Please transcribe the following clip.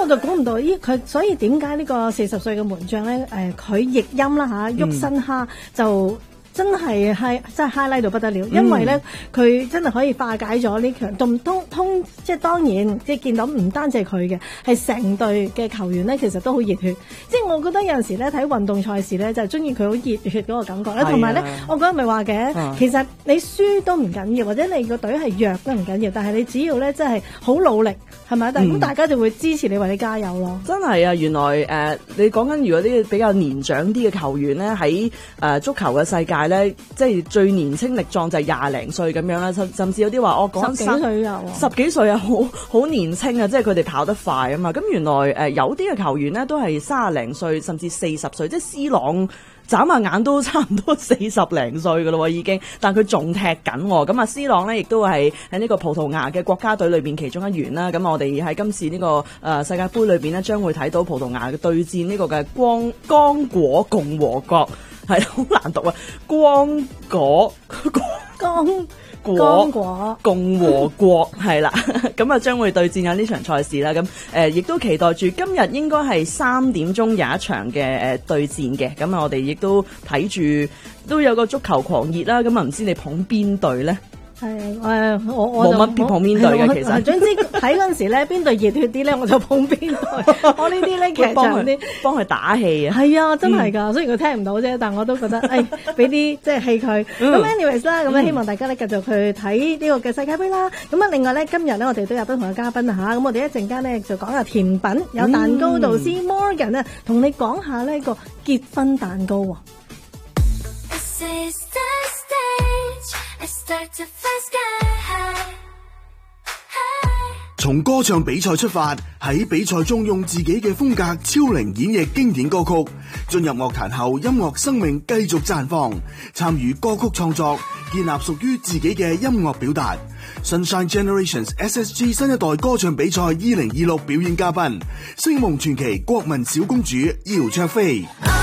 我就估唔到，佢所以點解呢個40歲嘅門將咧？佢譯音啦嚇，沃辛哈就。真係真係 highlight 到不得了，因為咧佢真係可以化解咗呢強通，即係當然即係見到唔單止係佢嘅，係成隊嘅球員咧，其實都好熱血。即係我覺得有陣時咧睇運動賽事咧，就係中意佢好熱血嗰個感覺咧。同埋咧，我嗰日咪話嘅，其實你輸都唔緊要，或者你個隊係弱都唔緊要，但係你只要咧真係好努力，係咪？但係咁大家就會支持你，為你加油咯。 真係啊！原來你講緊如果啲比較年長啲嘅球員咧，喺足球嘅世界咧，即係最年青力壯就係20零歲咁樣啦，甚至有啲話我講 10幾歲啊 ，10幾歲啊，好年青啊！即係佢哋跑得快啊嘛。咁原來有啲嘅球員咧都係30零歲，甚至40歲，即係 C 朗。眨下眼都差唔多40零歲㗎咯喎已經，但佢仲踢緊喎。咁啊 C 朗呢亦都係喺呢個葡萄牙嘅國家隊裏邊其中一員啦。咁我哋喺今次呢個世界盃裏邊呢，將會睇到葡萄牙嘅對戰呢個嘅剛果共和國，係好難讀啊！剛果共和國係啦，咁啊將會對戰緊呢場賽事啦。咁亦都期待住今日應該係3點鐘有一場嘅對戰嘅。咁啊，我哋亦都睇住都有個足球狂熱啦。咁啊，唔知你捧邊隊咧？ 係我冇乜捧邊隊嘅，其實總之睇嗰陣時咧，邊隊熱血啲咧，我就捧邊隊。我呢啲咧劇場啲幫佢打氣啊！ 係啊，真係㗎。雖然佢聽唔到啫，但我都覺得俾啲即係氣佢。咁 anyways 啦，咁希望大家咧繼續去睇呢個嘅世界盃啦。咁啊，另外咧今日咧我哋都有不同嘅嘉賓啊嚇。咁我哋一陣間咧就講下甜品，有蛋糕導師 Morgan 啊，同你講下呢個結婚蛋糕喎。 從歌唱比賽出發，喺比賽中用自己嘅風格超齡演繹經典歌曲，進入樂壇後音樂生命繼續綻放，參與歌曲創作，建立屬於自己嘅音樂表達。Sunshine Generations SSG 新一代歌唱比賽2026表演嘉賓，星夢傳奇國民小公主姚焯菲。